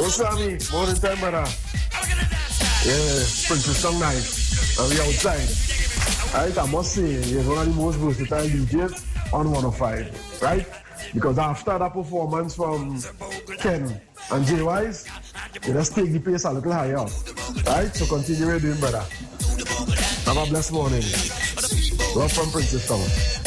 Sammy, morning time, brother. Yeah, Princess Song Night. And we outside. Right, I must say, he's one of the most versatile DJs on 105, right? Because after that performance from Ken and Jay Wise, you just take the pace a little higher, right? So continue with doing, brother. Have a blessed morning. Love from Princess Town.